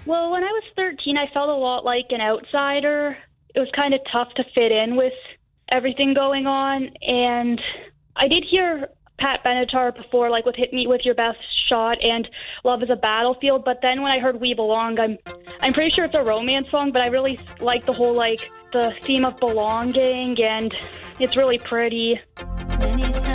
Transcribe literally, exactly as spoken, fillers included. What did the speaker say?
Well, when I was thirteen, I felt a lot like an outsider. It was kind of tough to fit in with everything going on. And I did hear Pat Benatar before, like with Hit Me With Your Best Shot and Love Is a Battlefield. But then when I heard We Belong, I'm I'm pretty sure it's a romance song, but I really like the whole, like, the theme of belonging, and it's really pretty.